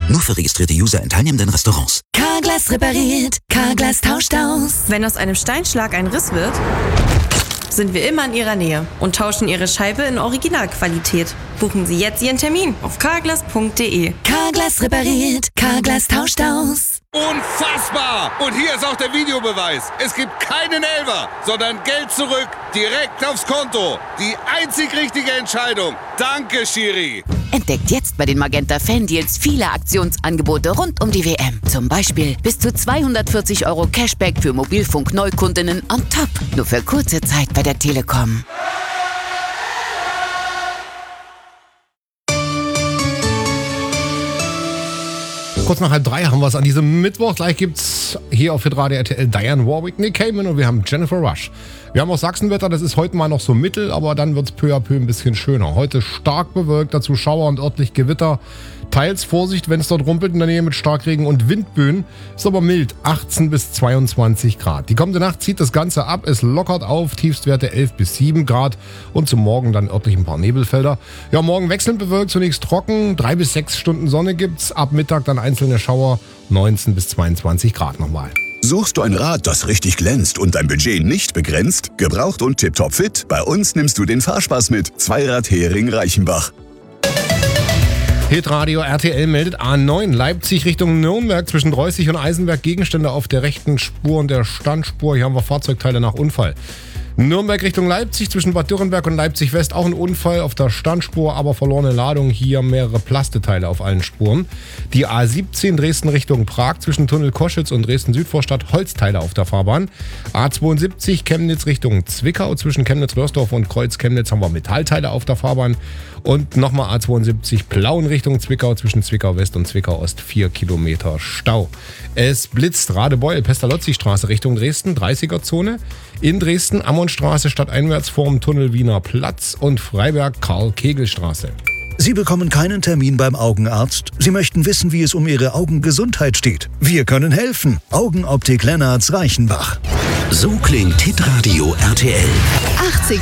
Nur für registrierte User in teilnehmenden Restaurants. Carglass repariert, Carglass tauscht aus. Wenn aus einem Steinschlag ein Riss wird, sind wir immer in Ihrer Nähe und tauschen Ihre Scheibe in Originalqualität. Buchen Sie jetzt Ihren Termin auf carglass.de. Carglass repariert, Carglass tauscht aus. Unfassbar! Und hier ist auch der Videobeweis. Es gibt keinen Elfer, sondern Geld zurück, direkt aufs Konto. Die einzig richtige Entscheidung. Danke, Schiri. Entdeckt jetzt bei den Magenta Fan-Deals viele Aktionsangebote rund um die WM. Zum Beispiel bis zu 240 € Cashback für Mobilfunk-Neukundinnen on top. Nur für kurze Zeit bei der Telekom. Kurz nach 2:30 haben wir es an diesem Mittwoch. Gleich gibt's hier auf Hitradio RTL Diane Warwick, Nick Cayman und wir haben Jennifer Rush. Wir haben auch Sachsenwetter, das ist heute mal noch so mittel, aber dann wird's peu à peu ein bisschen schöner. Heute stark bewölkt, dazu Schauer und örtlich Gewitter. Teils Vorsicht, wenn es dort rumpelt in der Nähe mit Starkregen und Windböen. Ist aber mild, 18 bis 22 Grad. Die kommende Nacht zieht das Ganze ab, es lockert auf, Tiefstwerte 11 bis 7 Grad und zum Morgen dann örtlich ein paar Nebelfelder. Ja, morgen wechselnd bewölkt, zunächst trocken, 3 bis 6 Stunden Sonne gibt's, ab Mittag dann einzelne Schauer, 19 bis 22 Grad nochmal. Suchst du ein Rad, das richtig glänzt und dein Budget nicht begrenzt? Gebraucht und tipptopp fit? Bei uns nimmst du den Fahrspaß mit. Zweirad Hering Reichenbach. Hitradio RTL meldet A9 Leipzig Richtung Nürnberg zwischen Reußig und Eisenberg Gegenstände auf der rechten Spur und der Standspur. Hier haben wir Fahrzeugteile nach Unfall. Nürnberg Richtung Leipzig zwischen Bad Dürrenberg und Leipzig West auch ein Unfall auf der Standspur, aber verlorene Ladung, hier mehrere Plasteteile auf allen Spuren. Die A17 Dresden Richtung Prag zwischen Tunnel Koschitz und Dresden Südvorstadt Holzteile auf der Fahrbahn. A72 Chemnitz Richtung Zwickau zwischen Chemnitz-Röhrsdorf und Kreuz Chemnitz haben wir Metallteile auf der Fahrbahn. Und nochmal A72 Plauen Richtung Zwickau zwischen Zwickau West und Zwickau Ost 4 Kilometer Stau. Es blitzt Radebeul, Pestalozzi-Straße Richtung Dresden, 30er-Zone. In Dresden Ammonstraße stadteinwärts vorm Tunnel Wiener Platz und Freiberg Karl-Kegel-Straße. Sie bekommen keinen Termin beim Augenarzt. Sie möchten wissen, wie es um Ihre Augengesundheit steht. Wir können helfen. Augenoptik Lennartz Reichenbach. So klingt Hitradio RTL. 80